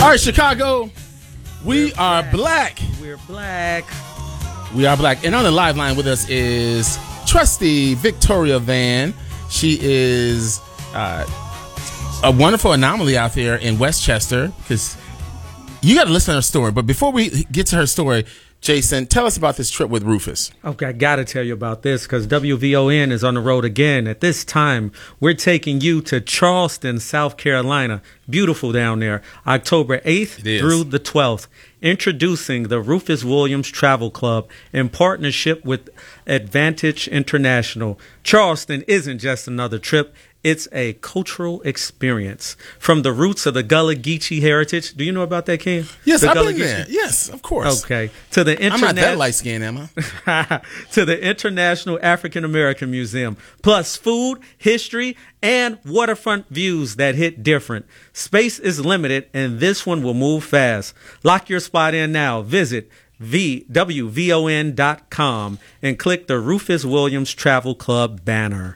All right, Chicago, we are black. We're black. We are black. And on the live line with us is trustee Victoria Van. She is a wonderful anomaly out there in Westchester, because you got to listen to her story. But before we get to her story, Jason, tell us about this trip with Rufus. Okay, I got to tell you about this because WVON is on the road again. At this time, we're taking you to Charleston, South Carolina. Beautiful down there. October 8th through the 12th. Introducing the Rufus Williams Travel Club in partnership with Advantage International. Charleston isn't just another trip. It's a cultural experience. From the roots of the Gullah Geechee heritage. Do you know about that, Ken? Yes, the I've Gullah been there. Yes, of course. Okay. To the I'm not that light-skinned, am I? To the International African American Museum. Plus food, history, and waterfront views that hit different. Space is limited, and this one will move fast. Lock your spot in now. Visit WVON.com and click the Rufus Williams Travel Club banner.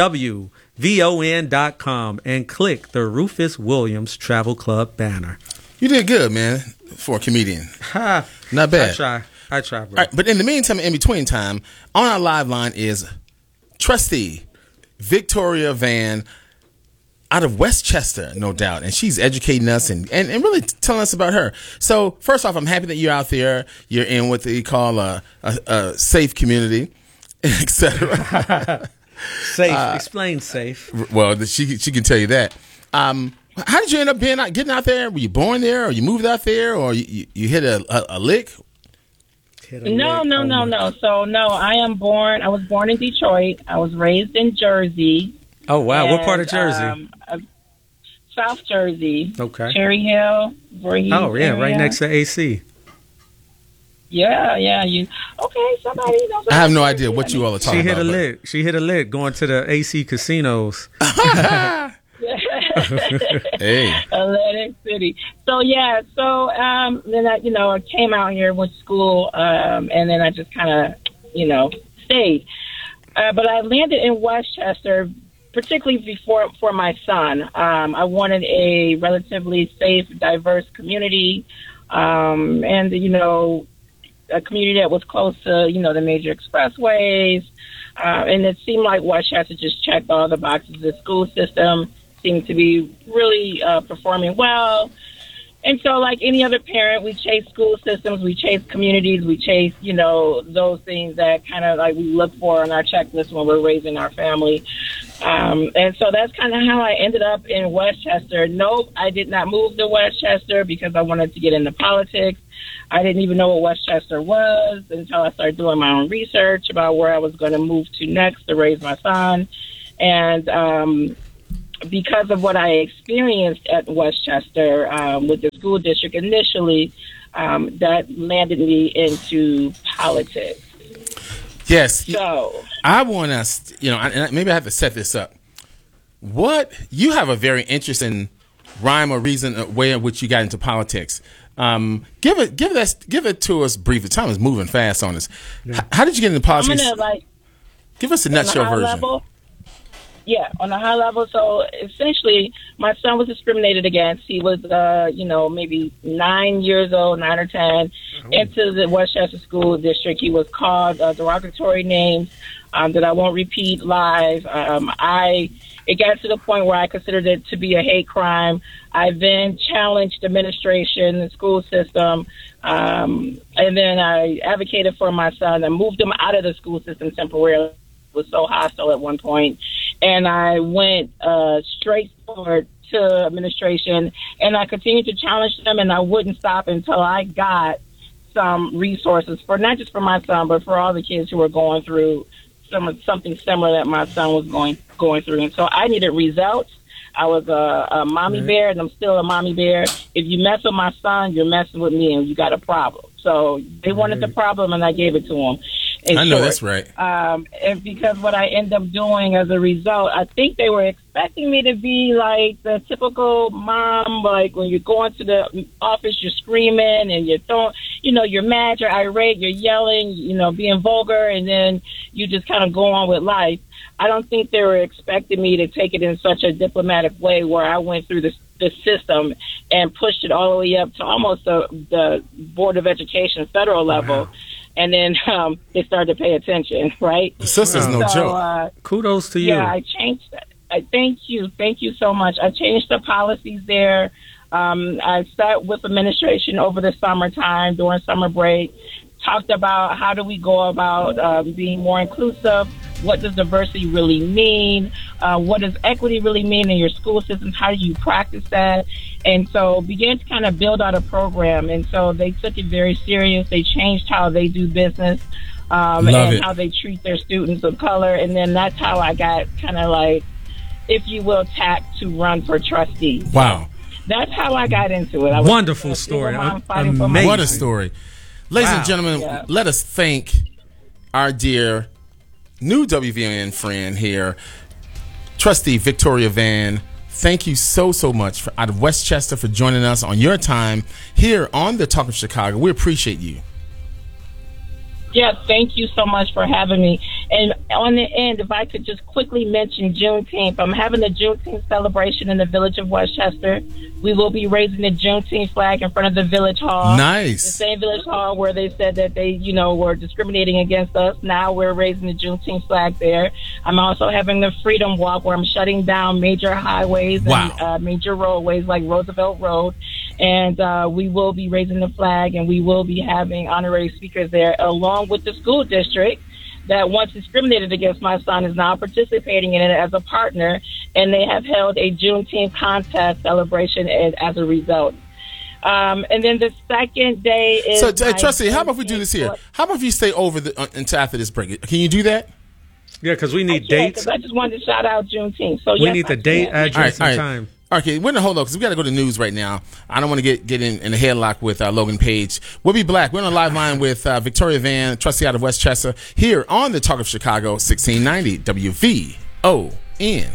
WVON.com and click the Rufus Williams Travel Club banner. You did good, man, for a comedian. Ha. Not bad. I try, bro. All right, but in the meantime, in between time, on our live line is trustee Victoria Van out of Westchester, no doubt. And she's educating us and really telling us about her. So first off, I'm happy that you're out there. You're in what they call a safe community, etc. Safe. Explain safe. Well, she can tell you that. How did you end up getting out there? Were you born there, or you moved out there, or you hit a lick? No. So, no, I was born in Detroit. I was raised in Jersey. Oh, wow. What part of Jersey? South Jersey. Okay. Cherry Hill. Voorhees area. Right next to AC. Yeah. Okay, somebody knows. I have no idea what you all are talking about. She hit a lick going to the AC casinos. Hey. Atlantic City. So then I came out here, went to school, and then I just kind of, stayed. But I landed in Westchester, particularly for my son. I wanted a relatively safe, diverse community, and a community that was close to, the major expressways. And it seemed like Westchester just checked all the boxes. The school system seemed to be really performing well. And so like any other parent, we chase school systems, we chase communities, we chase, those things that kind of like we look for on our checklist when we're raising our family. And so that's kind of how I ended up in Westchester. Nope, I did not move to Westchester because I wanted to get into politics. I didn't even know what Westchester was until I started doing my own research about where I was going to move to next to raise my son. And because of what I experienced at Westchester with the school district initially, that landed me into politics. Yes. So I want us, and maybe I have to set this up. You have a very interesting rhyme or reason, way in which you got into politics. Give it to us briefly. Time is moving fast on us. Yeah. How did you get into politics? Give us a nutshell version. Level, yeah, on a high level. So essentially, my son was discriminated against. He was, maybe 9 years old, 9 or 10, into the Westchester School District. He was called derogatory names that I won't repeat live. It got to the point where I considered it to be a hate crime. I then challenged administration, the school system, and then I advocated for my son and moved him out of the school system temporarily. It was so hostile at one point. And I went straight forward to administration, and I continued to challenge them, and I wouldn't stop until I got some resources for not just for my son, but for all the kids who were going through something similar that my son was going through. And so I needed results. I was a mommy bear, and I'm still a mommy bear. If you mess with my son, you're messing with me, and you got a problem. So they wanted the problem, and I gave it to them. I know that's right. And because what I ended up doing as a result, I think they were expecting me to be like the typical mom, like when you're going to the office, you're screaming and you're throwing, you're mad, you're irate, you're yelling, being vulgar, and then you just kind of go on with life. I don't think they were expecting me to take it in such a diplomatic way where I went through the system and pushed it all the way up to almost the Board of Education federal level. Wow. And then they started to pay attention, right? The system's no joke. Kudos to you. Yeah, I changed that. Thank you so much. I changed the policies there. I sat with administration over the summertime during summer break, talked about how do we go about being more inclusive. What does diversity really mean? What does equity really mean in your school systems? How do you practice that? And so began to kind of build out a program. And so they took it very serious. They changed how they do business and how they treat their students of color. And then that's how I got kind of like, if you will, tapped to run for trustee. Wow. That's how I got into it. Wonderful story. Amazing. What a story. Ladies and gentlemen, let us thank our dear new WVON friend here, Trustee Victoria Van. Thank you so much out of Westchester for joining us on your time here on the Talk of Chicago. We appreciate you. Yeah, thank you so much for having me. And on the end, if I could just quickly mention Juneteenth. I'm having a Juneteenth celebration in the village of Westchester. We will be raising the Juneteenth flag in front of the village hall. Nice. The same village hall where they said that they, were discriminating against us. Now we're raising the Juneteenth flag there. I'm also having the Freedom Walk where I'm shutting down major highways and major roadways like Roosevelt Road. And we will be raising the flag, and we will be having honorary speakers there, along with the school district that once discriminated against my son is now participating in it as a partner, and they have held a Juneteenth contest celebration as a result. And then the second day is... So, Trustee, how about we do this here? How about if you stay over until after this break? Can you do that? Yeah, because we need dates. I just wanted to shout out Juneteenth. So we need the date, address, and time. Okay, we're in the hold on because we got to go to news right now. I don't want to get in a headlock with Logan Page. We'll be back. We're on a live line with Victoria Van, trustee out of Westchester, here on the Talk of Chicago, 1690 WVON.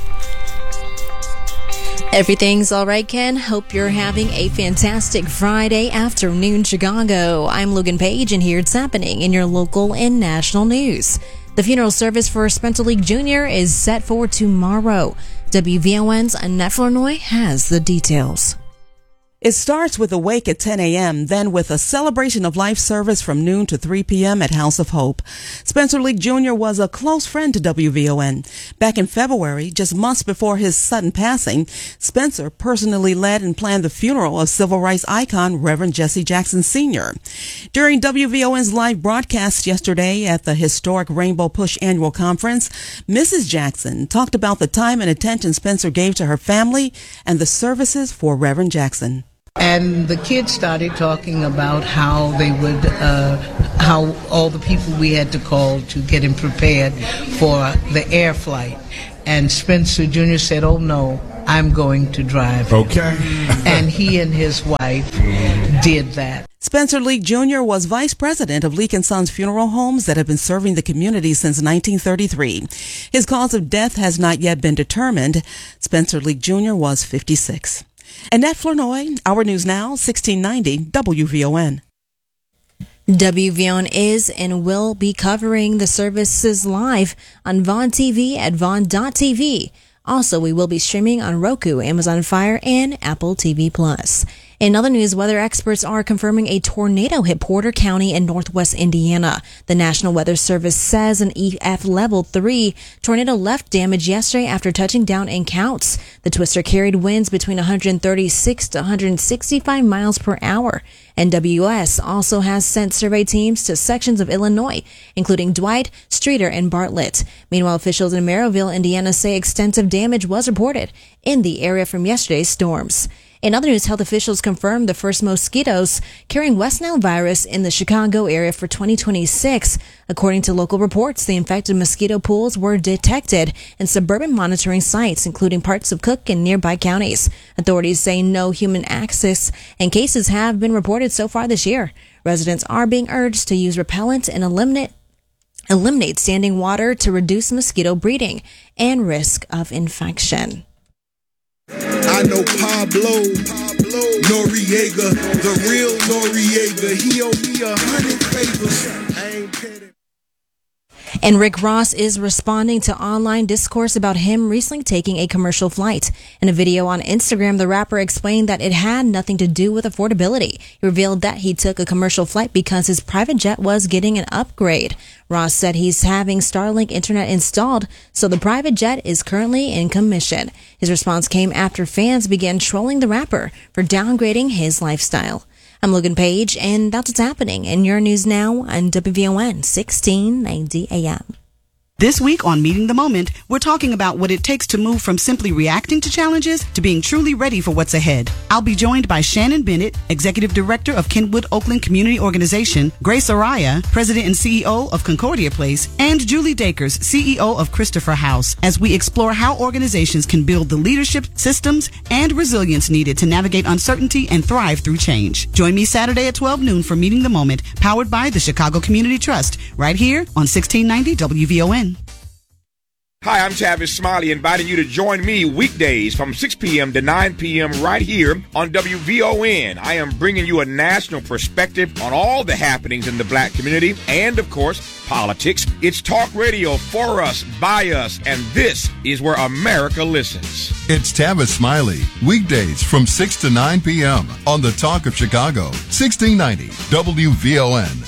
Everything's all right, Ken. Hope you're having a fantastic Friday afternoon, Chicago. I'm Logan Page, and here's happening in your local and national news. The funeral service for Spencer Leak Jr. is set for tomorrow. WVON's Annette Flournoy has the details. It starts with a wake at 10 a.m., then with a celebration of life service from noon to 3 p.m. at House of Hope. Spencer Leak Jr. was a close friend to WVON. Back in February, just months before his sudden passing, Spencer personally led and planned the funeral of civil rights icon Reverend Jesse Jackson Sr. During WVON's live broadcast yesterday at the historic Rainbow Push Annual Conference, Mrs. Jackson talked about the time and attention Spencer gave to her family and the services for Reverend Jackson. And the kids started talking about how they would, how all the people we had to call to get him prepared for the air flight. And Spencer Jr. said, "Oh no, I'm going to drive him." Okay. And he and his wife did that. Spencer Leak Jr. was vice president of Leak & Sons Funeral Homes that have been serving the community since 1933. His cause of death has not yet been determined. Spencer Leak Jr. was 56. Annette Flournoy, Our News Now, 1690 WVON. WVON is and will be covering the services live on Vaughn TV at Vaughn.tv. Also, we will be streaming on Roku, Amazon Fire, and Apple TV+. In other news, weather experts are confirming a tornado hit Porter County in northwest Indiana. The National Weather Service says an EF Level 3 tornado left damage yesterday after touching down in Counts. The twister carried winds between 136 to 165 miles per hour. NWS also has sent survey teams to sections of Illinois, including Dwight, Streeter, and Bartlett. Meanwhile, officials in Merrillville, Indiana say extensive damage was reported in the area from yesterday's storms. In other news, health officials confirmed the first mosquitoes carrying West Nile virus in the Chicago area for 2026. According to local reports, the infected mosquito pools were detected in suburban monitoring sites, including parts of Cook and nearby counties. Authorities say no human access and cases have been reported so far this year. Residents are being urged to use repellent and eliminate standing water to reduce mosquito breeding and risk of infection. I know Pablo Noriega, the real Noriega. He owed me 100 favors. I ain't petty. And Rick Ross is responding to online discourse about him recently taking a commercial flight. In a video on Instagram, the rapper explained that it had nothing to do with affordability. He revealed that he took a commercial flight because his private jet was getting an upgrade. Ross said he's having Starlink internet installed, so the private jet is currently in commission. His response came after fans began trolling the rapper for downgrading his lifestyle. I'm Logan Page, and that's what's happening in your news now on WVON 1690 AM. This week on Meeting the Moment, we're talking about what it takes to move from simply reacting to challenges to being truly ready for what's ahead. I'll be joined by Shannon Bennett, Executive Director of Kenwood Oakland Community Organization, Grace Araya, President and CEO of Concordia Place, and Julie Dakers, CEO of Christopher House, as we explore how organizations can build the leadership, systems, and resilience needed to navigate uncertainty and thrive through change. Join me Saturday at 12 noon for Meeting the Moment, powered by the Chicago Community Trust, right here on 1690 WVON. Hi, I'm Tavis Smiley, inviting you to join me weekdays from 6 p.m. to 9 p.m. right here on WVON. I am bringing you a national perspective on all the happenings in the black community and, of course, politics. It's talk radio for us, by us, and this is where America listens. It's Tavis Smiley, weekdays from 6 to 9 p.m. on the Talk of Chicago, 1690 WVON.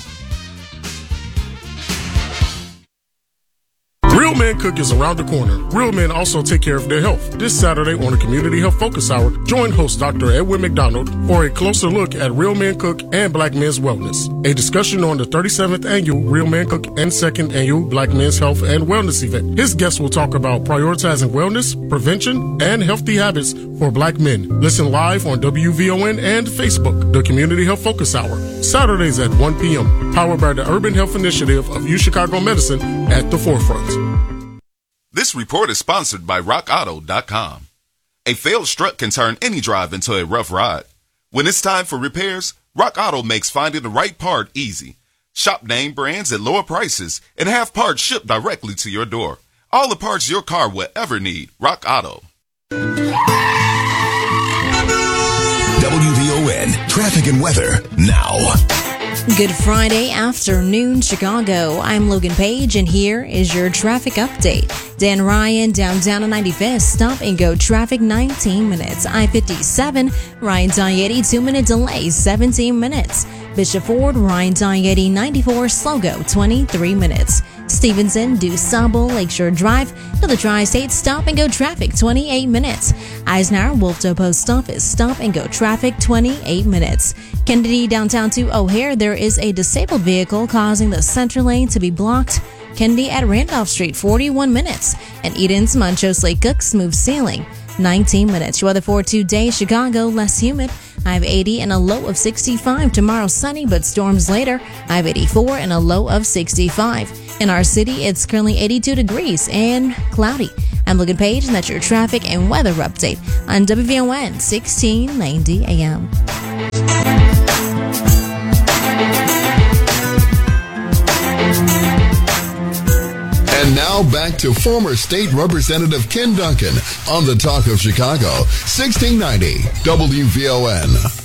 Real Men Cook is around the corner. Real men also take care of their health. This Saturday on the Community Health Focus Hour, join host Dr. Edwin McDonald for a closer look at Real Men Cook and Black men's wellness. A discussion on the 37th annual Real Men Cook and 2nd annual Black men's health and wellness event. His guests will talk about prioritizing wellness, prevention, and healthy habits for Black men. Listen live on WVON and Facebook, the Community Health Focus Hour, Saturdays at 1 p.m., powered by the Urban Health Initiative of UChicago Medicine at the forefront. This report is sponsored by RockAuto.com. A failed strut can turn any drive into a rough ride. When it's time for repairs, Rock Auto makes finding the right part easy. Shop name brands at lower prices and have parts shipped directly to your door. All the parts your car will ever need. Rock Auto. WVON traffic and weather now. Good Friday afternoon, Chicago. I'm Logan Page, and here is your traffic update. Dan Ryan, downtown on 95th, stop and go traffic 19 minutes. I-57, Ryan Dietti, 2-minute delay, 17 minutes. Bishop Ford, Ryan Dietti, 94, slow go, 23 minutes. Stevenson, DuSable, Lakeshore Drive, to the Tri-State, stop and go traffic, 28 minutes. Eisenhower, Wolfdo Post Office, stop and go traffic, 28 minutes. Kennedy, downtown to O'Hare, there is a disabled vehicle causing the center lane to be blocked. Kennedy at Randolph Street, 41 minutes. And Eden's, Montrose Lake Cook, smooth sailing, 19 minutes. Your weather for today, Chicago, less humid. I have 80 and a low of 65. Tomorrow, sunny, but storms later. I have 84 and a low of 65. In our city, it's currently 82 degrees and cloudy. I'm Logan Page, and that's your traffic and weather update on WVON 1690 AM. And now back to former State Representative Ken Duncan on the Talk of Chicago, 1690 WVON.